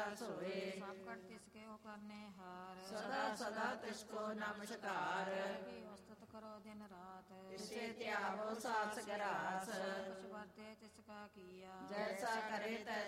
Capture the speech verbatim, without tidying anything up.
सोए। सब कर तिसके हो करने हार, सदा सदा तिसको नमस्कार। वस्तुत करो दिन रात, तिसे त्यागो सास ग्रास। कुछ वर्ते तिसका किया, जैसा करे तैसा